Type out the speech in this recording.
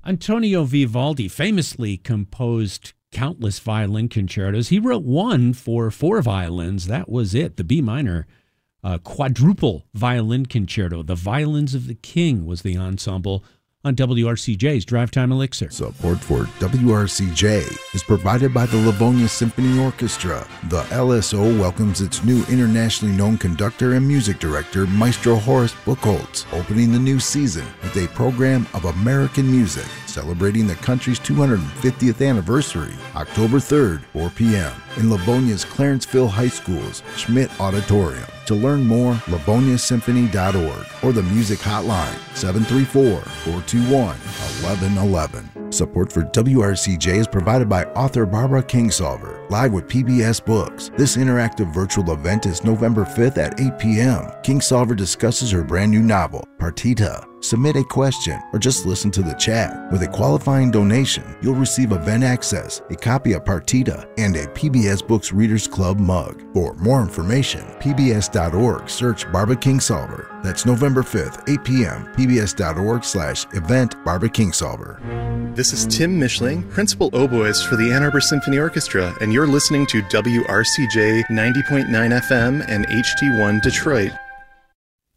Antonio Vivaldi famously composed countless violin concertos. He wrote one for 4 violins. That was it, the B minor quadruple violin concerto. The Violins of the King was the ensemble on WRCJ's Drive Time Elixir. Support for WRCJ is provided by the Livonia Symphony Orchestra. The LSO welcomes its new internationally known conductor and music director, Maestro Horace Buchholz, opening the new season with a program of American music celebrating the country's 250th anniversary, October 3rd, 4 p.m. in Livonia's Clarenceville High School's Schmidt Auditorium. To learn more, livoniasymphony.org or the music hotline 734-421-1111. Support for WRCJ is provided by author Barbara Kingsolver, live with PBS Books. This interactive virtual event is November 5th at 8 p.m. Kingsolver discusses her brand new novel, Partita. Submit a question or just listen to the chat. With a qualifying donation, you'll receive event access, a copy of Partita, and a PBS Books Readers Club mug. For more information, pbs.org, search Barbara Kingsolver. That's November 5th, 8 p.m., pbs.org/event Barbara Kingsolver. This is Tim Mischling, Principal Oboist for the Ann Arbor Symphony Orchestra, and you're listening to WRCJ 90.9 FM and HD1 Detroit.